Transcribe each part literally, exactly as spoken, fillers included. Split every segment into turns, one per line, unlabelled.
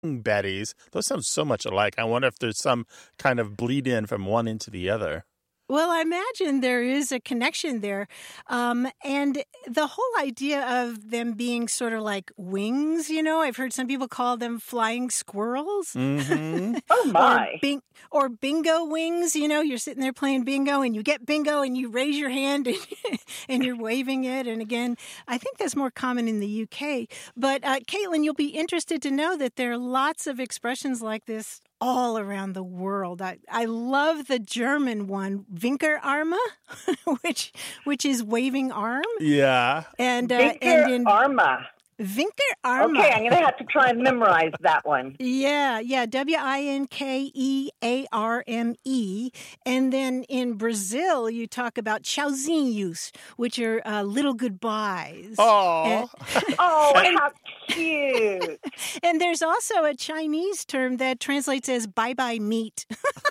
Betties. Those sound so much alike. I wonder if there's some kind of bleed in from one into the other.
Well, I imagine there is a connection there. Um, and the whole idea of them being sort of like wings, you know, I've heard some people call them flying squirrels.
Mm-hmm.
Oh, my.
Or, bing- or bingo wings, you know, you're sitting there playing bingo and you get bingo and you raise your hand and, and you're waving it. And again, I think that's more common in the U K. But, uh, Caitlin, you'll be interested to know that there are lots of expressions like this all around the world. I, I love the German one, Winkerarme, which which is waving arm.
Yeah.
And uh, and in
Winkerarme.
Winkerarme.
Okay, I'm going to have to try and memorize that one.
Yeah, yeah, W I N K E A R M E. And then in Brazil, you talk about tchauzinhos, which are uh, little goodbyes.
Oh,
and,
oh, how cute.
And there's also a Chinese term that translates as bye-bye meat.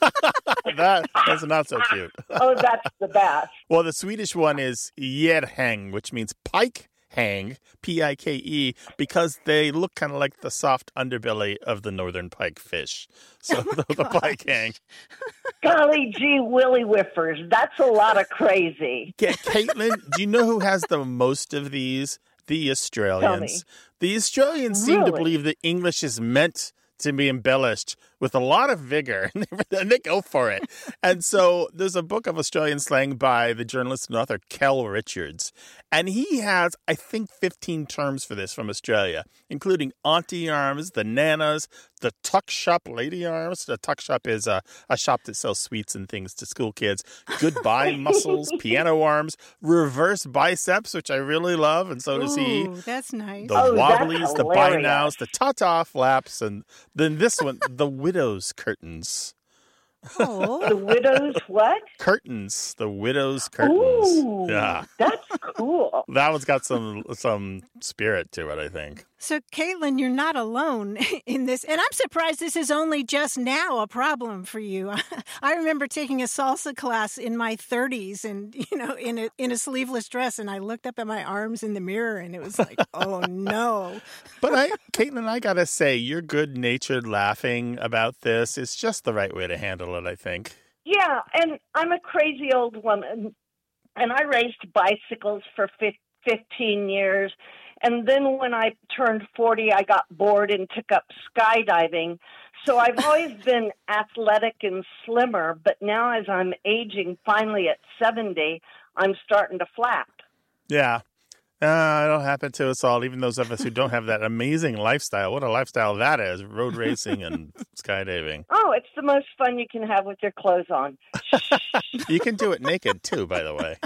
that, that's not so cute.
Oh, that's the best.
Well, the Swedish one is yerhäng, which means pike hang, P I K E, because they look kind of like the soft underbelly of the northern pike fish. So
oh
the, the pike hang.
Golly gee willy whiffers. That's a lot of crazy.
K- Caitlin, do you know who has the most of these? The Australians. The Australians seem
Really?
to believe that English is meant to be embellished with a lot of vigor, and they go for it. And so there's a book of Australian slang by the journalist and author Kel Richards, and he has, I think, fifteen terms for this from Australia, including auntie arms, the nanas, the tuck shop lady arms. The tuck shop is a, a shop that sells sweets and things to school kids. Goodbye muscles, piano arms, reverse biceps, which I really love, and so does he.
Ooh, that's nice.
The
Oh, that's
wobblies, the buy
hilarious.
nows, the ta-ta flaps, and then this one, the widow's curtains.
Oh.
The widow's what?
Curtains, the widow's curtains.
Ooh,
Yeah,
that's cool.
that one's got some some spirit to it, I think.
So, Caitlin, you're not alone in this. And I'm surprised this is only just now a problem for you. I remember taking a salsa class in my thirties and, you know, in a in a sleeveless dress. And I looked up at my arms in the mirror and it was like, oh, no.
But I, Caitlin, I gotta say, your good-natured laughing about this is just the right way to handle it, I think.
Yeah, and I'm a crazy old woman, and I raced bicycles for fifteen years. And then when I turned forty, I got bored and took up skydiving. So I've always been athletic and slimmer, but now as I'm aging, finally at seventy, I'm starting to flap.
Yeah. Uh, it'll happen to us all, even those of us who don't have that amazing lifestyle. What a lifestyle that is, road racing and skydiving.
Oh, it's the most fun you can have with your clothes on.
You can do it naked, too, by the way.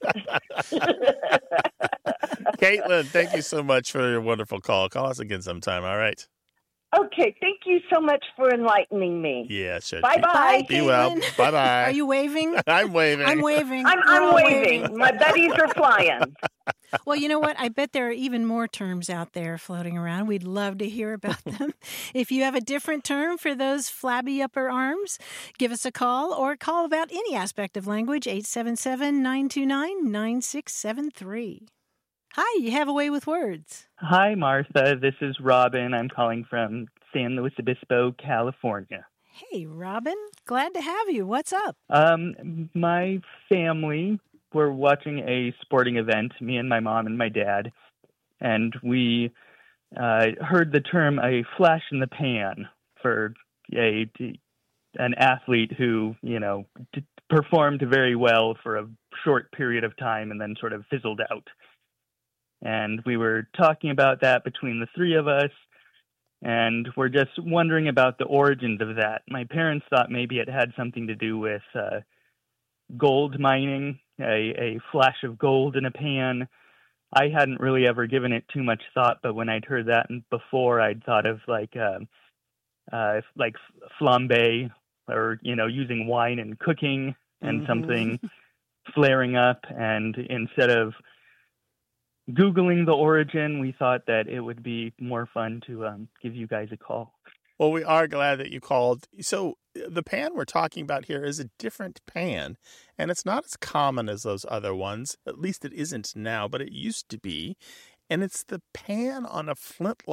Caitlin, thank you so much for your wonderful call. Call us again sometime, all right?
Okay, thank you so much for enlightening me.
Yeah, sure.
Bye-bye.
Be well.
Caitlin.
Bye-bye.
Are you waving?
I'm waving.
I'm waving.
I'm,
We're
I'm
all
waving. My buddies are flying.
Well, you know what? I bet there are even more terms out there floating around. We'd love to hear about them. If you have a different term for those flabby upper arms, give us a call or call about any aspect of language, eight seven seven, nine two nine, nine six seven three. Hi, you have a way with words.
Hi, Martha. This is Robin. I'm calling from San Luis Obispo, California.
Hey, Robin. Glad to have you. What's up?
Um, my family were watching a sporting event, me and my mom and my dad, and we uh, heard the term a flash in the pan for a an athlete who, you know, d- performed very well for a short period of time and then sort of fizzled out. And we were talking about that between the three of us, and we're just wondering about the origins of that. My parents thought maybe it had something to do with uh, gold mining, a, a flash of gold in a pan. I hadn't really ever given it too much thought, but when I'd heard that before, I'd thought of like uh, uh, like flambe, or, you know, using wine and cooking and mm-hmm. something flaring up. And instead of Googling the origin, we thought that it would be more fun to um, give you guys a call.
Well, we are glad that you called. So the pan we're talking about here is a different pan, and it's not as common as those other ones. At least it isn't now, but it used to be. And it's the pan on a flintlock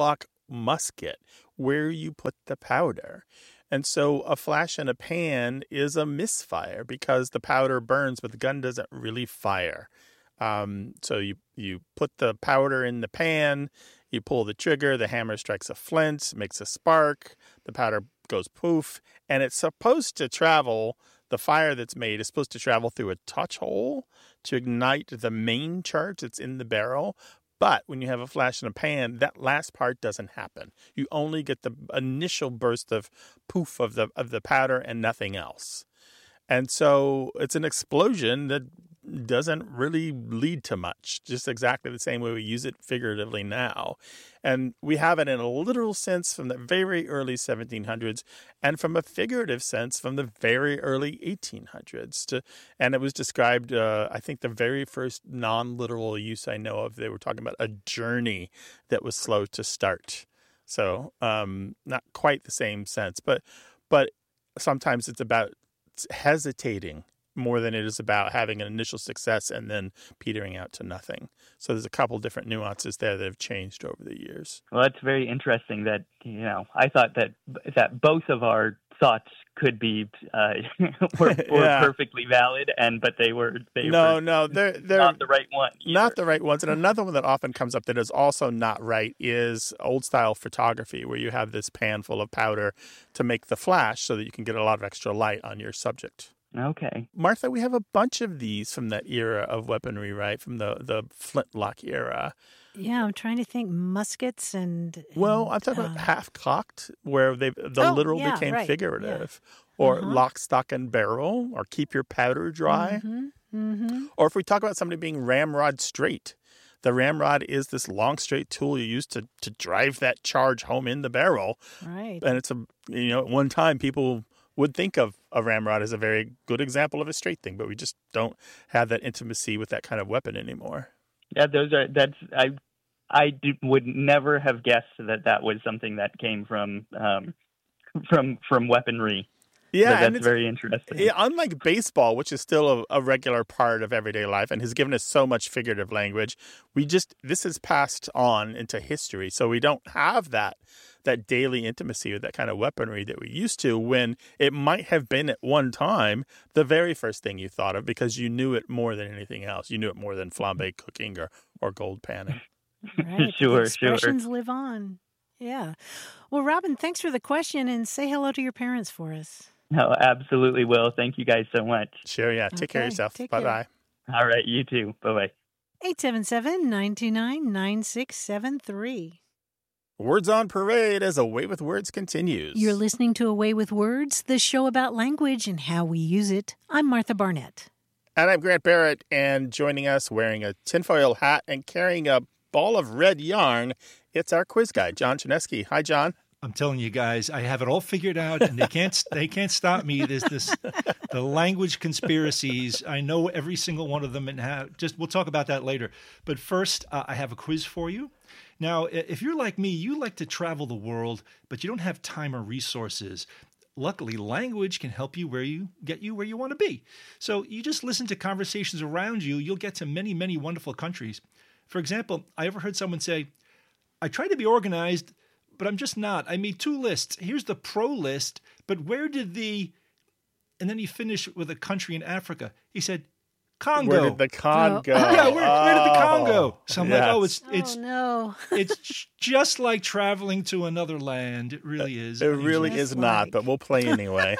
musket, where you put the powder. And so a flash in a pan is a misfire because the powder burns, but the gun doesn't really fire. Um, so you, you put the powder in the pan, you pull the trigger, the hammer strikes a flint, makes a spark, the powder goes poof, and it's supposed to travel, the fire that's made is supposed to travel through a touch hole to ignite the main charge that's in the barrel. But when you have a flash in a pan, that last part doesn't happen. You only get the initial burst of poof of the of the powder and nothing else. And so it's an explosion that doesn't really lead to much, just exactly the same way we use it figuratively now. And we have it in a literal sense from the very early seventeen hundreds and from a figurative sense from the very early eighteen hundreds. To, and it was described, uh, I think the very first non-literal use I know of, they were talking about a journey that was slow to start. So um, not quite the same sense, but but sometimes it's about hesitating more than it is about having an initial success and then petering out to nothing. So there's a couple different nuances there that have changed over the years.
Well, that's very interesting that, you know, I thought that that both of our thoughts could be uh, were, were
yeah.
perfectly valid, and but they were they
no,
were
no, they're they're
not the right one. Either.
Not the right ones. And another one that often comes up that is also not right is old style photography, where you have this pan full of powder to make the flash so that you can get a lot of extra light on your subject.
Okay.
Martha, we have a bunch of these from that era of weaponry, right? From the, the flintlock era.
Yeah, I'm trying to think muskets and... and
well, I'm talking uh, about half-cocked, where they the
oh,
literal
yeah,
became
right,
figurative.
Yeah.
Or
uh-huh.
lock, stock, and barrel, or keep your powder dry.
Mm-hmm. Mm-hmm.
Or if we talk about somebody being ramrod straight, the ramrod is this long, straight tool you use to, to drive that charge home in the barrel.
Right.
And it's a, you know, at one time people would think of a ramrod as a very good example of a straight thing, but we just don't have that intimacy with that kind of weapon anymore.
Yeah, those are, that's, I, I do, would never have guessed that that was something that came from, um, from, from weaponry.
Yeah,
so that's
and
very interesting.
Yeah, unlike baseball, which is still a, a regular part of everyday life and has given us so much figurative language, we just this is passed on into history. So we don't have that that daily intimacy with that kind of weaponry that we used to, when it might have been at one time the very first thing you thought of because you knew it more than anything else. You knew it more than flambe cooking or, or gold panning.
Right.
Sure,
expressions
sure.
live on. Yeah. Well, Robin, thanks for the question, and say hello to your parents for us.
No, absolutely will. Thank you guys so much.
Sure, yeah. Take
Okay,
care of yourself.
take
Bye-bye.
care.
All right, you too. Bye-bye.
eight seven seven, nine two nine, nine six seven three.
Words on Parade as A Way with Words continues.
You're listening to A Way with Words, the show about language and how we use it. I'm Martha Barnett.
And I'm Grant Barrett, and joining us wearing a tinfoil hat and carrying a ball of red yarn, it's our quiz guy, John Chaneski. Hi, John.
I'm telling you guys, I have it all figured out, and they can't they can't stop me. There's this the language conspiracies. I know every single one of them, and how, just we'll talk about that later. But first, uh, I have a quiz for you. Now, if you're like me, you like to travel the world, but you don't have time or resources. Luckily, language can help you where you get you where you want to be. So you just listen to conversations around you. You'll get to many, many wonderful countries. For example, I ever heard someone say, "I try to be organized, but I'm just not. I made two lists. Here's the pro list, but where did the..." And then he finished with a country in Africa. He said, Congo.
Where did the Congo?
Oh.
Yeah, where, where did the Congo? So I'm
yes.
like, oh, it's it's
oh, no.
it's just like traveling to another land. It really is.
It really
Just
is
like.
not, but we'll play anyway.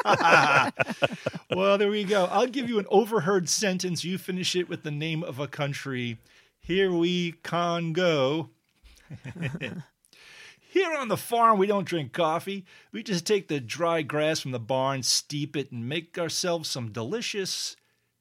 Well, there we go. I'll give you an overheard sentence. You finish it with the name of a country. Here we Congo. Here on the farm, we don't drink coffee. We just take the dry grass from the barn, steep it, and make ourselves some delicious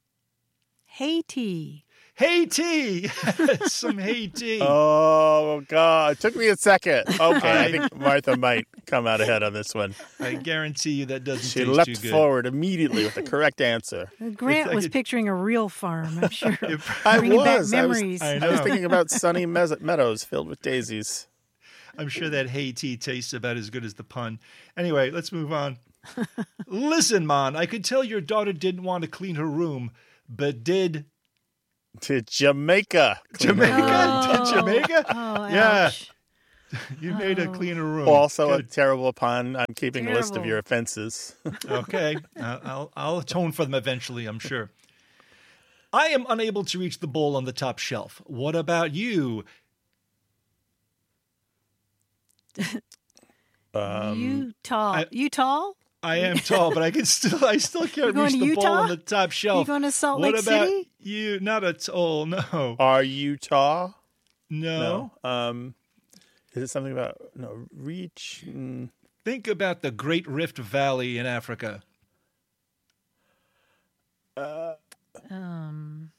Haiti.
hay tea. Some hay tea.
Oh, God. It took me a second. Okay, I think Martha might come out ahead on this one.
I guarantee you that doesn't
She
taste
leapt
too good.
forward immediately with the correct answer.
Grant
I
was
could-
picturing a real farm, I'm sure.
I
Bringing back
was. I was,
memories.
I
I was
know.
thinking about sunny mes- meadows filled with daisies.
I'm sure that hay tea tastes about as good as the pun. Anyway, let's move on. Listen, man, I could tell your daughter didn't want to clean her room, but did
To Jamaica.
Jamaica?
Oh.
Did Jamaica?
Oh,
Yeah.
ouch.
You made a
Oh.
cleaner room.
Also a
Good.
terrible pun. I'm keeping a list of
Terrible.
your offenses.
Okay, uh, I'll I'll atone for them eventually, I'm sure. I am unable to reach the bowl on the top shelf. What about you?
Um,
you tall.
I-
you tall?
I am tall, but I can still I still can't
going
reach
to
the bowl
Utah?
on the top shelf.
You going to Salt
what
Lake
about
City?
you? Not at all. No,
Are Utah?
no.
No. Um, is it something about no reach? Mm,
Think about the Great Rift Valley in Africa.
Um,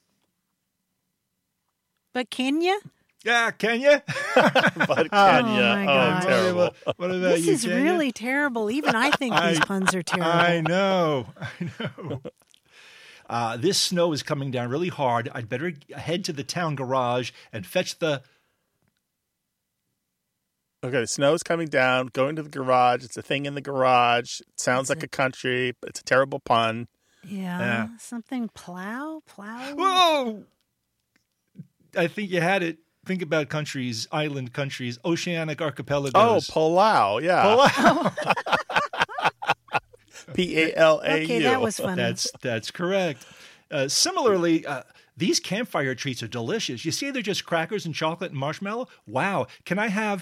but Kenya?
Yeah, Kenya.
but Kenya.
my
Oh,
gosh.
terrible.
What about
This
you,
is
Kenya?
really terrible. Even I think these
I-
puns are terrible.
I know. I know. Uh, this snow is coming down really hard. I'd better head to the town garage and fetch the.
Okay, the snow's coming down. Going to the garage. It's a thing in the garage. It sounds
It's
like
a-
a country, but it's a terrible pun.
Yeah,
Yeah.
something plow, plow.
Whoa! I think you had it. Think about countries, island countries, oceanic
Oh,
archipelagos.
Palau. Yeah. P A L A U.
Okay, that was funny.
That's that's correct. Uh, similarly, uh, these campfire treats are delicious. You see, they're just crackers and chocolate and marshmallow. Wow! Can I have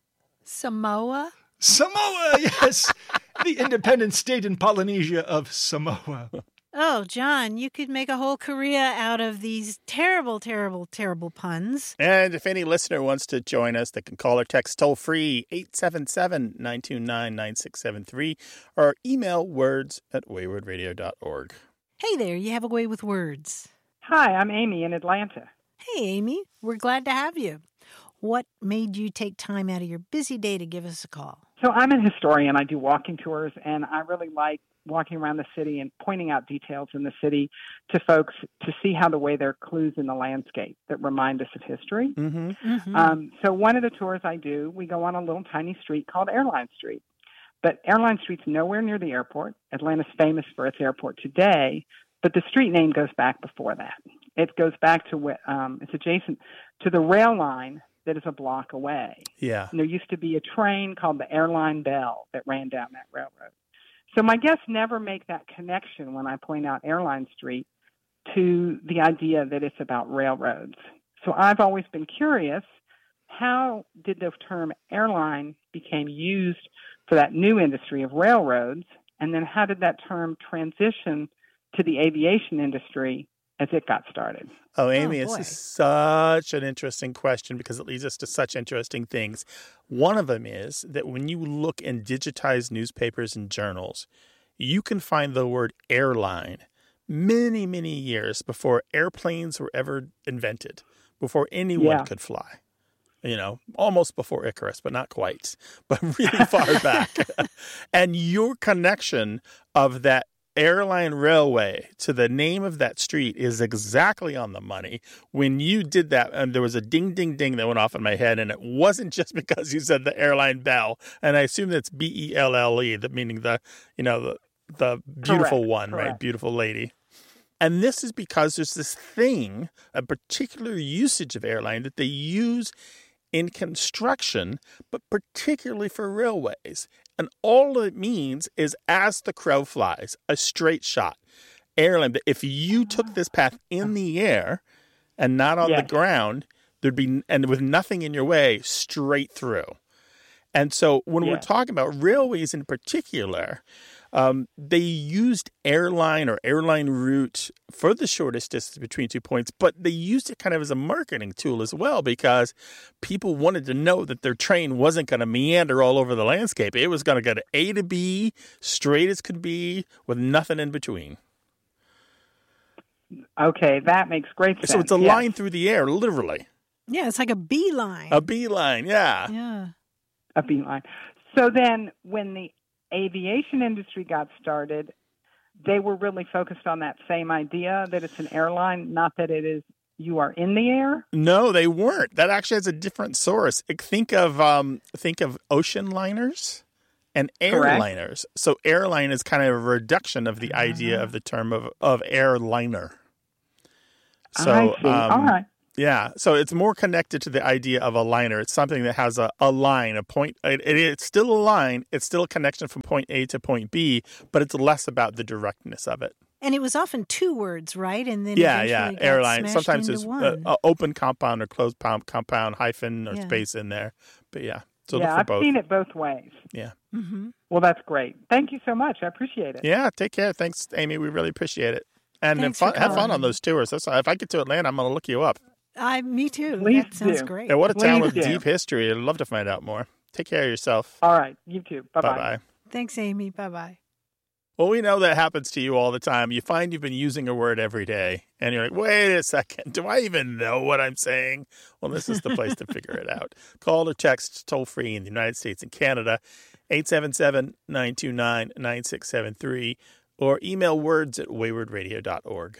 Samoa.
Samoa? Yes, the independent state in Polynesia of Samoa.
Oh, John, you could make a whole career out of these terrible, terrible, terrible puns.
And if any listener wants to join us, they can call or text toll free eight seven seven, nine two nine, nine six seven three or email words at wayward radio dot org.
Hey there, you have a way with words.
Hi, I'm Amy in Atlanta.
Hey, Amy, we're glad to have you. What made you take time out of your busy day to give us a call?
So I'm a historian. I do walking tours, and I really like walking around the city and pointing out details in the city to folks to see how the way there are clues in the landscape that remind us of history.
Mm-hmm.
Mm-hmm.
Um, so one of the tours I do, we go on a little tiny street called Airline Street. But Airline Street's nowhere near the airport. Atlanta's famous for its airport today, but the street name goes back before that. It goes back to, um, it's adjacent to the rail line that is a block away.
Yeah.
And there used to be a train called the Airline Bell that ran down that railroad. So my guests never make that connection when I point out Airline Street to the idea that it's about railroads. So I've always been curious, how did the term airline become used for that new industry of railroads? And then how did that term transition to the aviation industry as it got started?
Oh, Amy,
Oh,
this
boy.
is such an interesting question because it leads us to such interesting things. One of them is that when you look in digitized newspapers and journals, you can find the word airline many, many years before airplanes were ever invented, before anyone
Yeah.
could fly. You know, almost before Icarus, but not quite, but really far back. And your connection of that airline railway to the name of that street is exactly on the money. When you did that, and there was a ding, ding, ding that went off in my head, and it wasn't just because you said the airline bell, and I assume that's B E L L E, that meaning the, you know, the the beautiful
Correct,
one, right?
correct.
Beautiful lady. And this is because there's this thing, a particular usage of airline that they use in construction, but particularly for railways. And all it means is as the crow flies, a straight shot. Airline, that if you took this path in the air and not on
Yes.
the ground, there'd be, and with nothing in your way, straight through. And so when we're
Yes.
talking about railways in particular, um, they used airline or airline route for the shortest distance between two points, but they used it kind of as a marketing tool as well because people wanted to know that their train wasn't going to meander all over the landscape. It was going to go to A to B, straight as could be, with nothing in between.
Okay, that makes great sense.
So it's a
yes.
line through the air, literally.
Yeah, it's like a beeline.
A beeline, yeah.
yeah.
A beeline. So then when the aviation industry got started, they were really focused on that same idea that it's an airline, not that it is you are in the air.
No, they weren't. That actually has a different source. Think of um, think of ocean liners and
Correct.
airliners. So airline is kind of a reduction of the idea of the term of, of airliner. So
I see.
um,
All right.
Yeah, so it's more connected to the idea of a liner. It's something that has a, a line, a point. It, it, it's still a line. It's still a connection from point A to point B, but it's less about the directness of it.
And it was often two words, right? And then
yeah, yeah,
got
airline. Sometimes
into
there's
one.
a, a open compound or closed compound, hyphen or
Yeah.
space in there. But yeah, so
yeah,
look for
I've
both.
seen it both ways.
Yeah.
Mm-hmm.
Well, that's great. Thank you so much. I appreciate it.
Yeah, take care. Thanks, Amy. We really appreciate it. And have
Thanks for
fun, have fun
calling.
on those tours. That's, if I get to Atlanta, I'm going to look you up.
I, me too.
Please
that sounds
do.
great.
Yeah, what a town
Please
with
do.
deep history. I'd love to find out more. Take care of yourself.
All right. You too. Bye-bye.
Bye-bye.
Thanks, Amy. Bye-bye.
Well, we know that happens to you all the time. You find you've been using a word every day, and you're like, wait a second, do I even know what I'm saying? Well, this is the place to figure it out. Call or text toll-free in the United States and Canada, eight seven seven, nine two nine, nine six seven three, or email words at wayward radio dot org.